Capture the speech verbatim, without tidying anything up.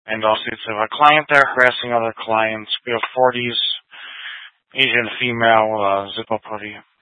And also it's a client there harassing other clients. We have forties, Asian female, uh, Zippo Putty.